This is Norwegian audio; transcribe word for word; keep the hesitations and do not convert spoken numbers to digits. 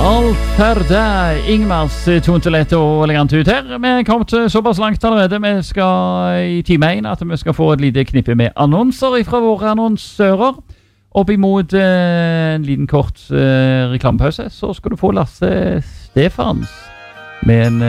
Alt ferdig. Ingmars tont lett og elegant ut her. Vi er kommet såpass langt allerede. Vi skal i time én at vi skal få et lite knippe med annonser fra våre annonsører. Opp imot eh, en liten kort eh, reklamepause, så skal du få Lasse Stefans med en